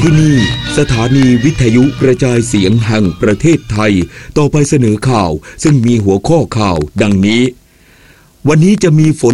ที่นี่สถานีวิทยุกระจายเสียงแห่งประเทศไทยต่อไปเสนอข่าวซึ่งมีหัวข้อข่าวดังนี้วันนี้จะมีฝน